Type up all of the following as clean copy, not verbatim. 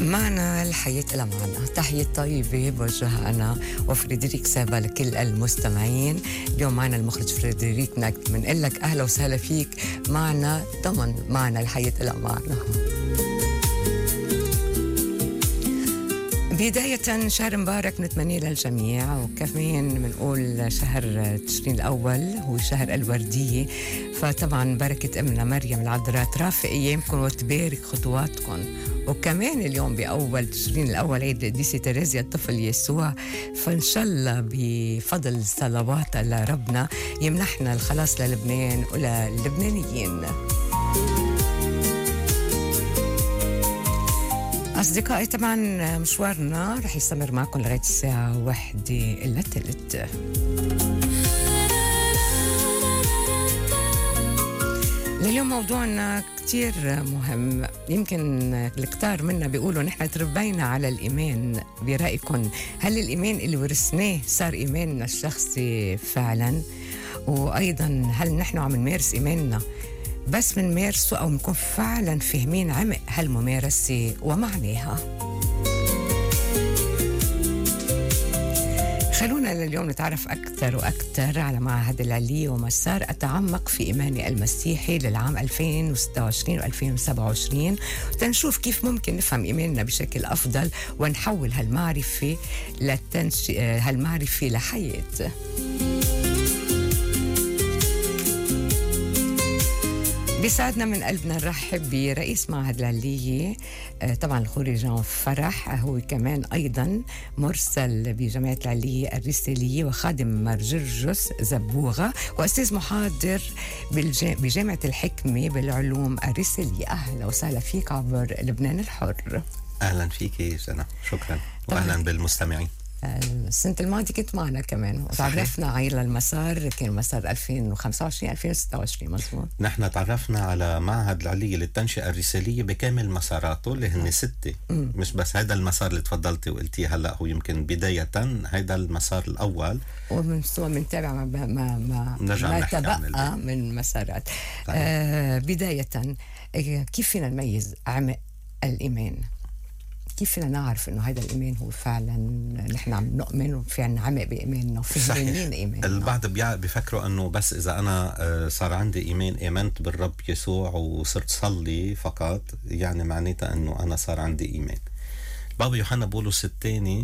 معنا الحياة إلى معنا. تحية طيبة بوجهها أنا وفريدريك سابا لكل المستمعين. اليوم معنا المخرج فريدريك نكت، بنقول لك أهلا وسهلا فيك معنا ضمن معنا الحياة إلى معنا. بداية شهر مبارك نتمنى للجميع، وكمان بنقول شهر تشرين الأول هو شهر الوردية، فطبعا بركة أمنا مريم العذراء ترافق أيامكم وتبارك خطواتكم. وكمان اليوم بأول تشرين الأول عيد القديسة تريزيا الطفل يسوع، فإن شاء الله بفضل صلوات لربنا يمنحنا الخلاص للبنان وللبنانيين. أصدقائي طبعا مشوارنا رح يستمر معكم لغاية الساعة 1:03. لليوم موضوعنا كتير مهم، يمكن الكتار منا بيقولوا نحن تربينا على الإيمان. برأيكم هل الإيمان اللي ورثناه صار إيماننا الشخصي فعلا؟ وأيضا هل نحن عم نمارس إيماننا بس منمارسه أو نكون فعلا فاهمين عمق هالممارسة ومعناها؟ خلونا لليوم نتعرف أكثر وأكثر على معهد العلية ومسار أتعمق في إيماني المسيحي للعام 2026 و2027، تنشوف كيف ممكن نفهم إيماننا بشكل أفضل ونحول هالمعرفة لحياة. بيسعدنا من قلبنا نرحب برئيس معهد العلية طبعا الخوري جان فرح، هو كمان أيضا مرسل بجامعة العلية الرسالية وخادم مرجرجس زبوغة وأستاذ محاضر بجامعة الحكمة بالعلوم الرسالية. أهلا وسهلا فيك عبر لبنان الحر. أهلا فيك سنة، شكرا، وأهلا بالمستمعين. السنة الماضية كنت معنا كمان وتعرفنا على المسار، كان مسار 2025-2026 مظبوط. نحن تعرفنا على معهد العلية للتنشئة الرسالية بكامل مساراته اللي هن 6، مش بس هذا المسار اللي تفضلتي وقلتيه هلا، هو يمكن بداية هذا المسار الأول، ومن منتابع ما تبقى من مسارات. بداية كيف فينا نميز عمق الإيمان؟ كيف فينا نعرف انه هذا الايمان هو فعلا نحن عم نؤمن وفعلا عمق بايماننا وفهمانين ايماننا؟ البعض بيفكروا انه بس اذا انا صار عندي ايمان، امنت بالرب يسوع وصرت صلي فقط، يعني معناتها انه انا صار عندي ايمان. بابا يوحنا بولس الثاني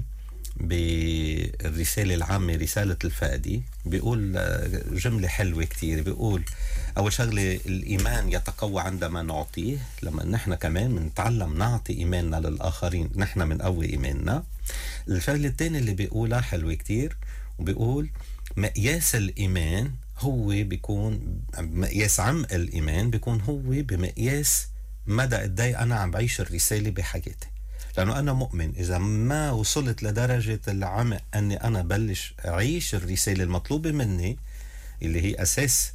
بالرسالة العامة رسالة الفادي بيقول جملة حلوة كتير، بيقول أول شغلة الإيمان يتقوى عندما نعطيه، لما نحن كمان منتعلم نعطي إيماننا للآخرين نحن من قوي إيماننا. الشغلة الثانية اللي بيقولها حلوة كتير، وبيقول مقياس الإيمان هو بيكون مقياس عمق الإيمان، بيكون هو بمقياس مدى قدي أنا عم بعيش الرسالة بحياتي. لأنه أنا مؤمن إذا ما وصلت لدرجة العمق أني أنا بلش أعيش الرسالة المطلوبة مني اللي هي أساس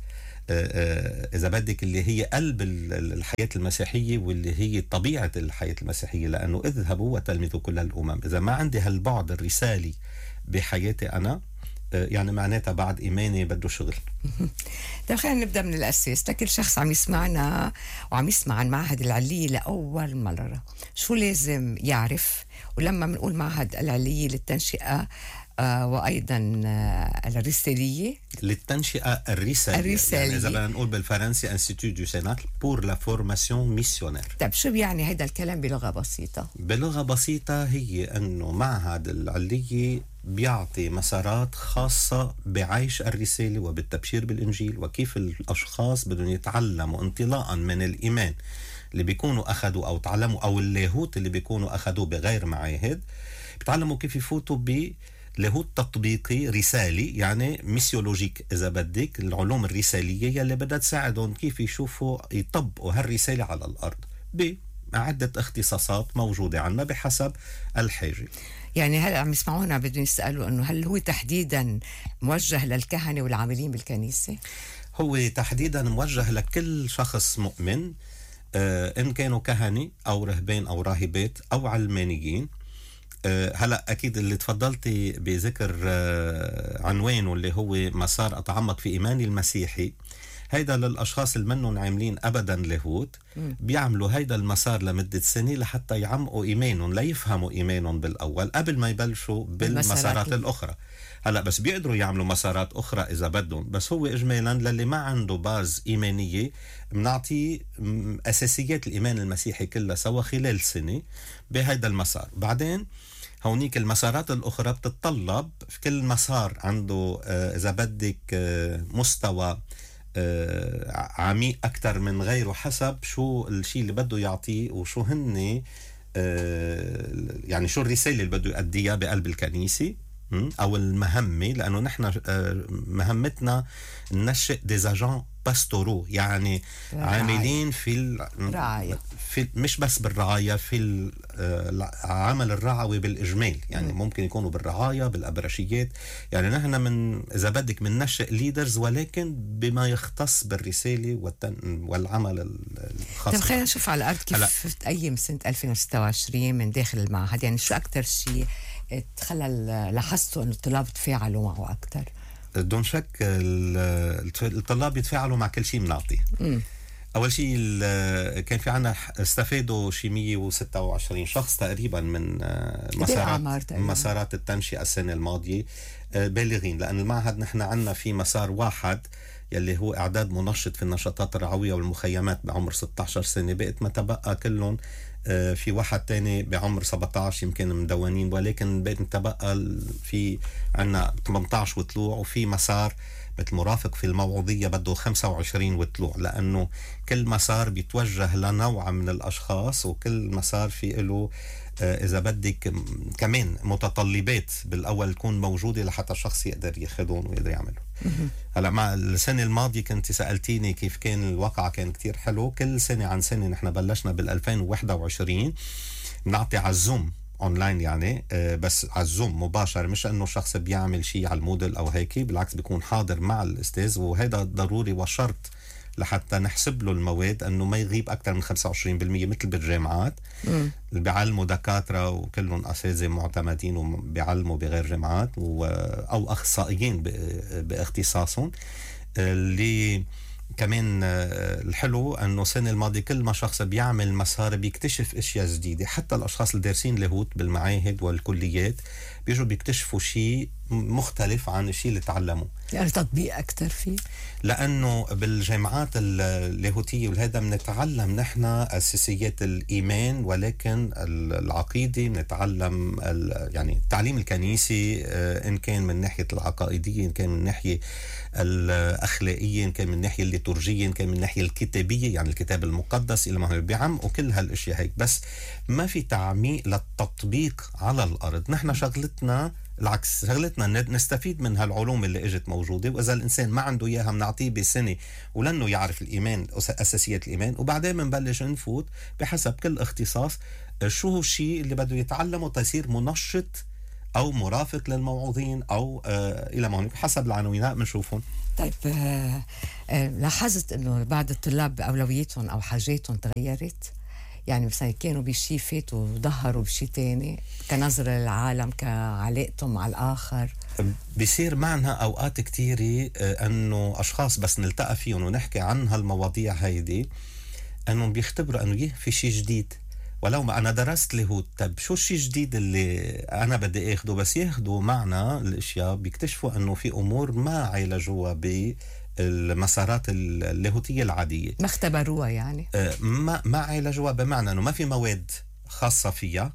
إذا بدك اللي هي قلب الحياة المسيحية واللي هي طبيعة الحياة المسيحية، لأنه اذهبوا وتلمذوا كل الأمم، إذا ما عندي هالبعد الرسالي بحياتي أنا يعني معناتها بعد إيماني بده شغل. طيب خلينا نبدأ من الأساس. لكل شخص عم يسمعنا وعم يسمع عن معهد العلية لأول مرة، شو لازم يعرف؟ ولما بنقول معهد العلية للتنشئة وأيضا الرسالية للتنشئة الرسالية، يعني إذا بدنا نقول بالفرنسي انستيتيو دو سينات بور لا فورماسيون ميسيونير. طيب شو يعني هيدا الكلام بلغة بسيطة؟ بلغة بسيطة هي أنه معهد العلية بيعطي مسارات خاصة بعيش الرسالة وبالتبشير بالإنجيل، وكيف الأشخاص بدهم يتعلموا انطلاقا من الإيمان اللي بيكونوا أخذوا أو تعلموا، أو اللاهوت اللي بيكونوا أخذوه بغير معاهد، بيتعلموا كيف يفوتوا لاهوت تطبيقي رسالي، يعني ميسيولوجيك إذا بدك، العلوم الرسالية اللي بدها تساعدهم كيف يشوفوا يطبقوا هالرسالة على الأرض بعدة اختصاصات موجودة عنا بحسب الحاجة. يعني هل عم يسمعونا بدهم يسألوا أنه هل هو تحديدا موجه للكهنة والعاملين بالكنيسة؟ هو تحديدا موجه لكل شخص مؤمن، إن كانوا كهنة أو رهبان أو راهبات أو علمانيين. هلا اكيد اللي تفضلتي بذكر عنوانه اللي هو مسار اتعمق في ايماني المسيحي، هيدا للأشخاص اللي منهم عاملين أبدا لاهوت، بيعملوا هيدا المسار لمدة سنة لحتى يعمقوا إيمانهم، ليفهموا إيمانهم بالأول قبل ما يبلشوا بالمسارات الأخرى. هلا بس بيقدروا يعملوا مسارات أخرى إذا بدهم، بس هو إجمالا للي ما عنده باز إيمانية بنعطيه أساسيات الإيمان المسيحي كلها سوا خلال سنة بهيدا المسار. بعدين هونيك المسارات الأخرى بتتطلب في كل مسار عنده إذا بدك مستوى عميق أكتر من غيره حسب شو الشيء اللي بده يعطيه وشو هن يعني شو الرسالة اللي بده يؤديها بقلب الكنيسة أو المهمة. لأنه نحن مهمتنا ننشئ ديزاجان باستورو، يعني عاملين في الرعاية، في مش بس بالرعاية، في العمل الرعوي بالإجمال، يعني ممكن يكونوا بالرعاية بالأبرشيات. يعني نحن من إذا بدك من ننشئ ليدرز ولكن بما يختص بالرسالة والعمل الخاص. طيب خلينا نشوف على الأرض كيف تقيم سنة 2026 من داخل المعهد. يعني شو أكتر شيء تخلى لاحظتوا أنه الطلاب تفاعلوا معه أكتر؟ دون شك الطلاب يتفاعلوا مع كل شيء بنعطيه. أول شيء كان في عنا استفادوا شي 126 شخص تقريبا من مسارات التنشئة السنة الماضية بالغين، لأن المعهد نحن عنا في مسار واحد يلي هو إعداد منشط في النشاطات الرعوية والمخيمات بعمر 16 سنة، بقت ما تبقى كلهم في واحد تاني بعمر 17 يمكن مدونين، ولكن بقت متبقى في عنا 18 وطلوع، وفي مسار مثل مرافق في الموعظية بده 25 وطلوع، لأنه كل مسار بيتوجه لنوع من الأشخاص، وكل مسار في له إذا بدك كمان متطلبات بالأول تكون موجودة لحتى الشخص يقدر ياخدهم ويقدر يعملهم. هلا مع السنة الماضية كنت سألتيني كيف كان الواقع، كان كتير حلو. كل سنة عن سنة نحن بلشنا بال2021 بنعطي على الزوم اونلاين، يعني بس على الزوم مباشر، مش انه شخص بيعمل شيء على الموديل او هيك، بالعكس بيكون حاضر مع الاستاذ، وهذا ضروري وشرط لحتى نحسب له المواد انه ما يغيب اكثر من 25%، مثل بالجامعات اللي بيعلموا دكاتره وكلهم اساتذه معتمدين وبيعلموا بغير جامعات او اخصائيين باختصاصهم. اللي كمان الحلو انه السنه الماضيه كل ما شخص بيعمل مسار بيكتشف اشياء جديده، حتى الاشخاص اللي دارسين لاهوت بالمعاهد والكليات بيجوا بيكتشفوا شيء مختلف عن الشيء اللي تعلموه، يعني تطبيق اكثر فيه. لانه بالجامعات اللاهوتيه والهذا بنتعلم نحن اساسيات الايمان، ولكن العقيده بنتعلم يعني التعليم الكنيسي ان كان من ناحيه العقائديه، ان كان من ناحيه الاخلاقيه، ان كان من الناحيه الليتورجيه، ان كان من الناحيه الكتابيه، يعني الكتاب المقدس الى ما هو بيعم وكل هالاشياء هيك، بس ما في تعميق للتطبيق على الارض. نحن شغلتنا العكس، شغلتنا نستفيد من هالعلوم اللي اجت موجوده، واذا الانسان ما عنده اياها بنعطيه بسنه ولانه يعرف الايمان، اساسيات الايمان، وبعدين بنبلش نفوت بحسب كل اختصاص شو هو الشيء اللي بده يتعلمه تصير منشط او مرافق للموعوظين او الى ما هناك حسب العناوين بنشوفهم. طيب لاحظت انه بعض الطلاب اولوياتهم او حاجاتهم تغيرت؟ يعني مثلا كانوا بشي فات وظهروا بشي تاني كنظرة للعالم، كعلاقتهم مع الآخر. بيصير معنا أوقات كتيرة أنه أشخاص بس نلتقى فيهم ونحكي عن هالمواضيع هيدي أنه بيختبروا أنه في شي جديد، ولو ما أنا درست لاهوت، طب شو الشي الجديد اللي أنا بدي أخده؟ بس ياخدوا معنا الأشياء بيكتشفوا أنه في أمور ما عالجوها المسارات اللاهوتية العادية، ما اختبروها، يعني ما عالجوها، بمعنى انه ما في مواد خاصة فيها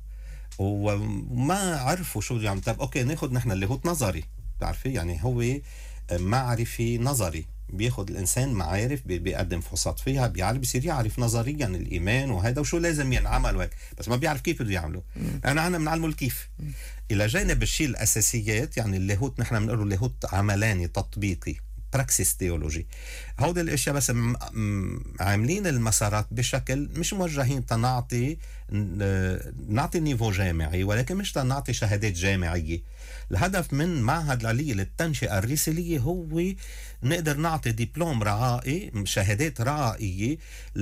وما عرفوا شو يعني. طب اوكي ناخد نحن اللاهوت نظري، بتعرفي يعني هو معرفي نظري، بياخد الانسان معارف بيقدم فحوصات فيها، بيعرف بيصير يعرف نظريا الايمان وهذا وشو لازم ينعمل وهيك، بس ما بيعرف كيف بده يعمله. انا بنعلمه الكيف الى جانب الشيء الاساسيات. يعني اللاهوت نحن بنقول له لاهوت عملاني تطبيقي، براكسيس تيولوجي. هودي الاشياء بس عاملين المسارات بشكل مش موجهين تنعطي نيفو جامعي، ولكن مش تنعطي شهادات جامعية. الهدف من معهد العلي للتنشئة الرسالية هو نقدر نعطي دبلوم رعائي، شهادات رعائية،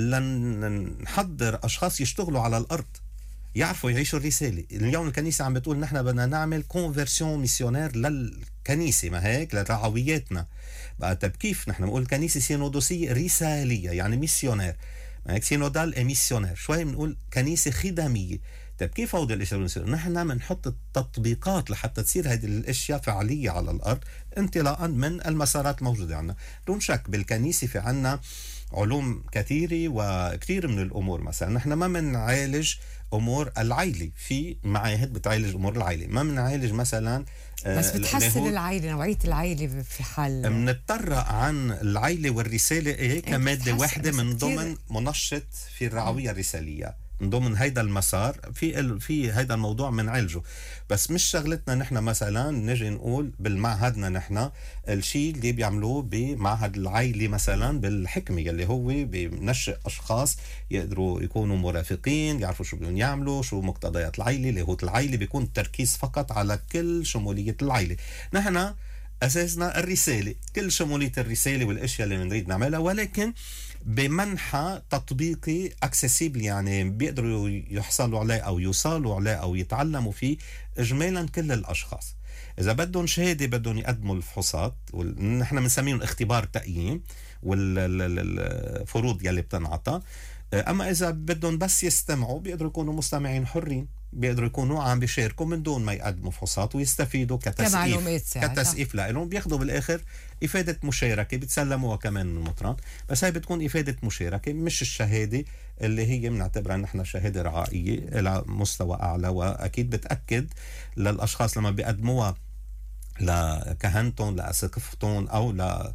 لنحضر أشخاص يشتغلوا على الأرض، يعرفوا يعيشوا الرسالة. اليوم الكنيسة عم بتقول نحن بدنا نعمل كونفرسيون ميسيونير للكنيسة، ما هيك لرعوياتنا، بقى طب كيف نحن بنقول كنيسة سينودوسية رسالية يعني ميسيونير، هيك سينودال ميسيونير، شوي بنقول كنيسة خدمية. طيب كيف هودي الاشياء بنصير؟ نحن بنحط التطبيقات لحتى تصير هذه الاشياء فعاليه على الارض انطلاقا من المسارات الموجوده عندنا. دون شك بالكنيسه في عنا علوم كثيره وكثير من الامور. مثلا نحن ما بنعالج امور العائله، في معاهد بتعالج امور العائله، ما بنعالج مثلا بس بتحسن العائله، نوعيه العائله في حال بنتطرق عن العائله والرساله ايه كماده واحده من ضمن منشط في الرعويه الرساليه، من ضمن هيدا المسار في هيدا الموضوع بنعالجه. بس مش شغلتنا نحن مثلا نجي نقول بالمعهدنا نحن الشيء اللي بيعملوه بمعهد العائلي مثلا بالحكمة اللي هو بنشئ أشخاص يقدروا يكونوا مرافقين، يعرفوا شو بدهم يعملوا، شو مقتضيات العائلة، لاهوت العائلة، بيكون التركيز فقط على كل شمولية العائلة. نحن أساسنا الرسالة، كل شمولية الرسالة والأشياء اللي بنريد نعملها، ولكن بمنحى تطبيقي اكسسيبل، يعني بيقدروا يحصلوا عليه او يوصلوا عليه او يتعلموا فيه اجمالا كل الاشخاص. اذا بدهم شهاده بدهم يقدموا الفحوصات، نحن بنسميهم اختبار تقييم والفروض يلي بتنعطى. اما اذا بدهم بس يستمعوا بيقدروا يكونوا مستمعين حرين، بيقدروا يكونوا عم بيشاركوا من دون ما يقدموا فحوصات ويستفيدوا كتسقيف لهم، بياخذوا بالاخر افاده مشاركه بتسلموها كمان من المطران. بس هاي بتكون افاده مشاركه مش الشهاده اللي هي بنعتبرها نحن شهاده رعائيه الى مستوى اعلى، واكيد بتاكد للاشخاص لما بيقدموها لكهنتهم لأسقفتهم أو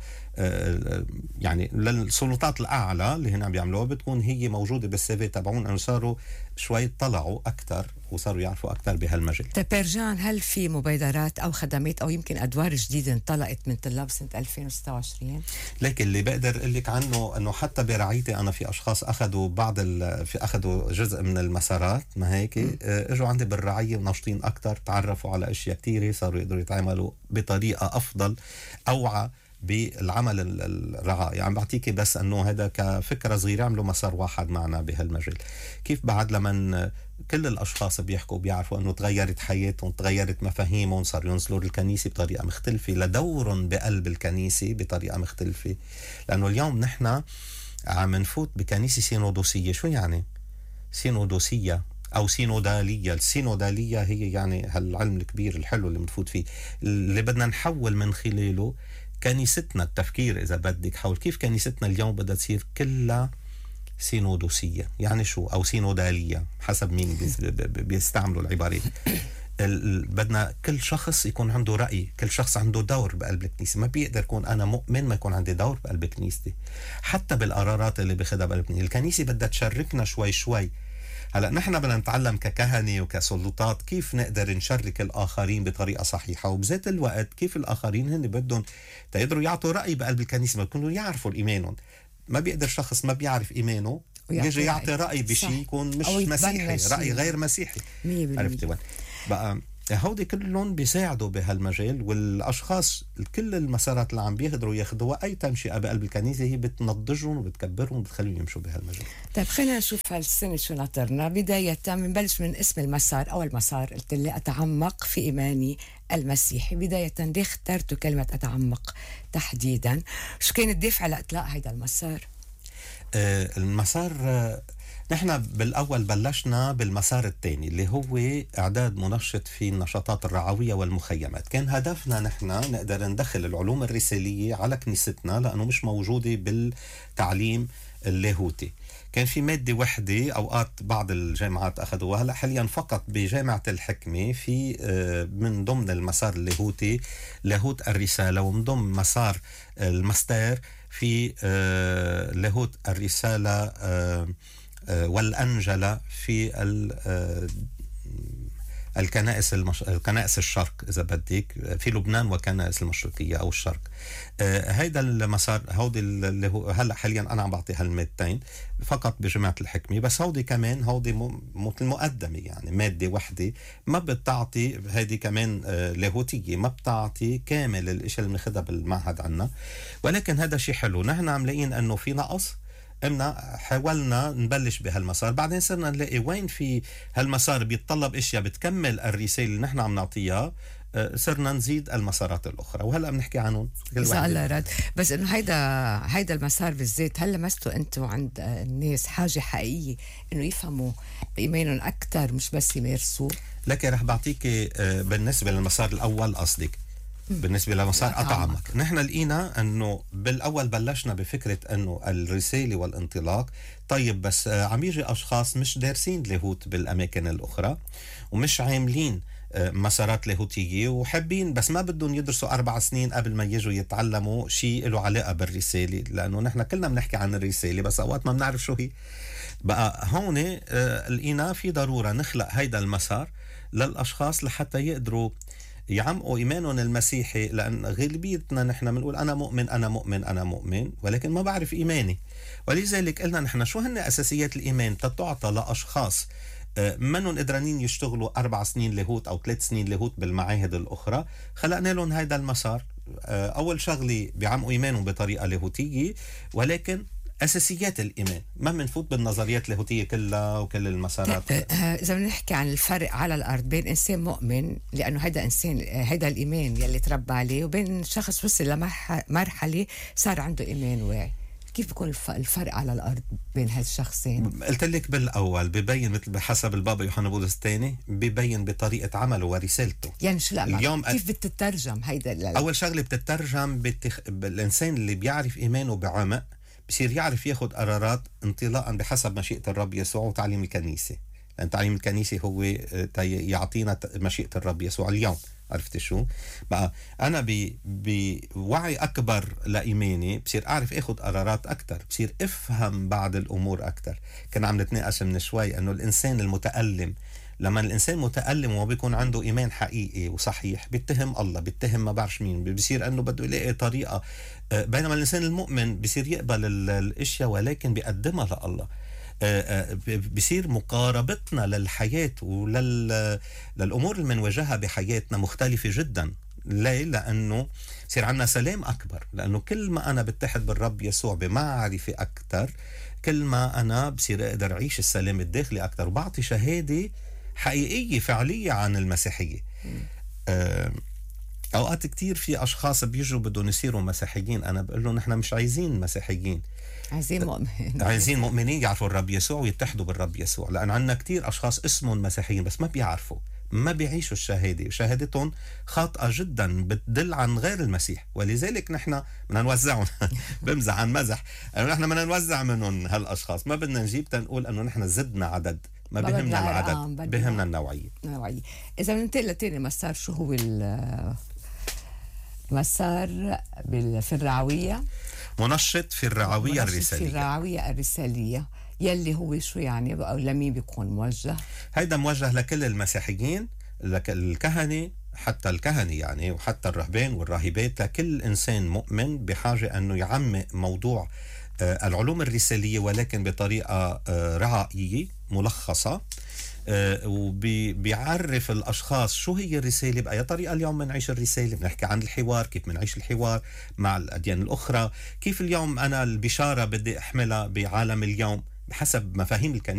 يعني للسلطات الأعلى اللي هنا بيعملوها، بتكون هي موجودة بالسيفي تبعون أنه صاروا شوي طلعوا أكتر وصاروا يعرفوا أكتر بهالمجال. طيب بيرجان، هل في مبادرات أو خدمات أو يمكن أدوار جديدة انطلقت من طلاب سنة 2026؟ لكن اللي بقدر أقول لك عنه أنه حتى برعايتي أنا في أشخاص أخذوا أخذوا جزء من المسارات، ما هيك اجوا عندي بالرعاية وناشطين أكتر، تعرفوا على أشياء كتيرة، صاروا يقدروا يتعاملوا بطريقة أفضل أوعى بالعمل الرعاية. عم بعطيكي بس أنه هذا كفكرة صغيرة، عملوا مسار واحد معنا بهالمجال. كيف بعد لمن كل الأشخاص بيحكوا بيعرفوا أنه تغيرت حياتهم، تغيرت مفاهيمهم، صاروا ينزلوا للكنيسة بطريقة مختلفة، لدور بقلب الكنيسة بطريقة مختلفة. لأنه اليوم نحن عم نفوت بكنيسة سينودوسية. شو يعني سينودوسية أو سينودالية؟ السينودالية هي يعني هالعلم الكبير الحلو اللي بنفوت فيه، اللي بدنا نحول من خلاله كنيستنا التفكير إذا بدك حول كيف كنيستنا اليوم بدها تصير كلها سينودوسية. يعني شو؟ أو سينودالية حسب مين بيستعملوا العبارة. بدنا كل شخص يكون عنده رأي، كل شخص عنده دور بقلب الكنيسة. ما بيقدر يكون أنا مؤمن ما يكون عندي دور بقلب كنيستي، حتى بالقرارات اللي بياخدها بقلب الكنيسة بدها تشاركنا شوي شوي. هلا نحن بدنا نتعلم ككهنة وكسلطات كيف نقدر نشارك الآخرين بطريقة صحيحة، وبذات الوقت كيف الآخرين هن بدهم يقدروا يعطوا رأي بقلب الكنيسة، ما يكونوا يعرفوا إيمانهم. ما بيقدر شخص ما بيعرف إيمانه يجي يعطي رأي بشيء يكون مش مسيحي، رأي غير مسيحي. عرفتي وين بقى؟ هودي كلهم بيساعدوا بهالمجال، والاشخاص كل المسارات اللي عم بيقدروا ياخذوها اي تنشئه بقلب الكنيسه هي بتنضجهم وبتكبرهم وبتخليهم يمشوا بهالمجال. طيب خلينا نشوف هالسنه شو ناطرنا. بدايه بنبلش من اسم المسار. اول مسار قلت لي اتعمق في ايماني المسيحي. بدايه ليه اخترتوا كلمه اتعمق تحديدا؟ شو كان الدافع لاطلاق هذا المسار؟ المسار نحن بالأول بلشنا بالمسار الثاني اللي هو إعداد منشط في النشاطات الرعوية والمخيمات. كان هدفنا نحن نقدر ندخل العلوم الرسالية على كنيستنا لأنه مش موجودة بالتعليم اللاهوتي. كان في مادة وحدة أوقات بعض الجامعات أخذوها، هلا حاليا فقط بجامعة الحكمة في من ضمن المسار اللاهوتي لاهوت الرسالة، ومن ضمن مسار الماستر في لاهوت الرسالة والأنجلة في الكنائس الشرق إذا بدك، في لبنان وكنائس المشرقية أو الشرق. هيدا المسار هودي اللي هو هلا حاليا أنا عم بعطي هالمادتين فقط بجامعة الحكمة، بس هودي كمان هودي مثل مقدمة، يعني مادة وحدة ما بتعطي، هيدي كمان لاهوتية ما بتعطي كامل الاشياء اللي بناخدها بالمعهد عنا. ولكن هذا شيء حلو، نحن عاملين انه في نقص، حاولنا نبلش بهالمسار، بعدين صرنا نلاقي وين في هالمسار بيتطلب اشياء بتكمل الرسالة اللي نحن عم نعطيها، صرنا نزيد المسارات الأخرى وهلأ بنحكي عنهم. إذا الله راد. بس إنه هيدا المسار بالذات هل لمستوا أنتوا عند الناس حاجة حقيقية إنه يفهموا إيمانهم أكتر مش بس يمارسوا؟ لك رح بعطيك بالنسبة للمسار الأول قصدك بالنسبة لمسار أطعمك. نحن لقينا أنه بالأول بلشنا بفكرة أنه الرسالة والانطلاق طيب، بس عم يجي أشخاص مش دارسين لاهوت بالأماكن الأخرى ومش عاملين مسارات لاهوتية وحابين بس ما بدهم يدرسوا 4 سنين قبل ما يجوا يتعلموا شيء له علاقة بالرسالة، لأنه نحن كلنا بنحكي عن الرسالة بس أوقات ما بنعرف شو هي. بقى هون لقينا في ضرورة نخلق هيدا المسار للأشخاص لحتى يقدروا يعمقوا إيمانهم المسيحي، لأن غالبيتنا نحن بنقول أنا مؤمن أنا مؤمن أنا مؤمن ولكن ما بعرف إيماني. ولذلك قلنا نحن شو هن أساسيات الإيمان تتعطى لأشخاص منهم قدرانين يشتغلوا 4 سنين لاهوت أو 3 سنين لاهوت بالمعاهد الأخرى. خلقنا لهم هيدا المسار. أول شغلة بيعمقوا إيمانهم بطريقة لاهوتية، ولكن أساسيات الإيمان ما بنفوت بالنظريات اللاهوتية كلها وكل المسارات. إذا بنحكي عن الفرق على الأرض بين إنسان مؤمن لأنه هيدا إنسان هيدا الإيمان يلي تربى عليه، وبين شخص وصل لمرحلة صار عنده إيمان واعي، كيف بيكون الفرق على الأرض بين هالشخصين؟ قلت لك بالأول ببين مثل بحسب البابا يوحنا بولس الثاني ببين بطريقة عمله ورسالته. يعني شو اليوم كيف بتترجم هيدا أول شغلة بتترجم بالإنسان اللي بيعرف إيمانه بعمق بصير يعرف ياخد قرارات انطلاقا بحسب مشيئة الرب يسوع وتعليم الكنيسة، لأن تعليم الكنيسة هو يعطينا مشيئة الرب يسوع اليوم. عرفت شو؟ بقى أنا بوعي أكبر لإيماني بصير أعرف أخد قرارات أكتر، بصير أفهم بعض الأمور أكتر. كان عم نتناقش من شوي أنه الإنسان المتألم، لما الإنسان متألم وما بيكون عنده إيمان حقيقي وصحيح بيتهم الله، بيتهم ما بعرفش مين، بيصير أنه بده يلاقي طريقة. بينما الإنسان المؤمن بيصير يقبل الأشياء ولكن بيقدمها لله. بيصير مقاربتنا للحياة وللأمور اللي منواجهها بحياتنا مختلفة جدا. ليه؟ لأنه يصير عنا سلام أكبر، لأنه كل ما أنا بتحد بالرب يسوع بمعرفة أكتر كل ما أنا بصير أقدر أعيش السلام الداخلي أكتر وبعطي شهادة حقيقية فعلية عن المسيحية. أوقات كتير في أشخاص بيجوا بدهم يصيروا مسيحيين، أنا بقول لهم نحن مش عايزين مسيحيين، عايزين مؤمنين يعرفوا الرب يسوع ويتحدوا بالرب يسوع. لأن عنا كتير أشخاص اسمهم مسيحيين بس ما بيعرفوا، ما بيعيشوا الشهادة، شهادتهم خاطئة جدا بتدل عن غير المسيح. ولذلك نحن بدنا نوزعهم بمزح عن مزح أنه نحن بدنا نوزع منهم هالأشخاص، ما بدنا نجيب تنقول أنه نحن زدنا عدد، ما بهمنا العدد، بهمنا النوعية. إذا بننتقل لتاني مسار، شو هو المسار في الرعوية؟ منشط في الرعوية الرسالية. في الرعوية الرسالية يلي هو شو يعني أو لمين بيكون موجه؟ هيدا موجه لكل المسيحيين، الكهنة، حتى الكهنة يعني وحتى الرهبان والراهبات، لكل إنسان مؤمن بحاجة أنه يعمق موضوع العلوم الرسالية ولكن بطريقة رعائية ملخصة، وبيعرف الأشخاص شو هي الرسالة بأي طريقة. اليوم بنعيش الرسالة، بنحكي عن الحوار، كيف بنعيش الحوار مع الأديان الأخرى، كيف اليوم أنا البشارة بدي أحملها بعالم اليوم بحسب مفاهيم الكنيسة.